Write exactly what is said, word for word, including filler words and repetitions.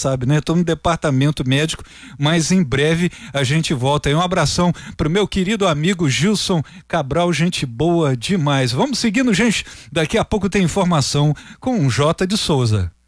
sabe, né? Estou no departamento médico, mas em breve a gente volta. E um abração pro meu querido amigo Gilson Cabral, gente boa demais. Vamos seguindo, gente. Daqui a pouco tem informação com o J de Souza.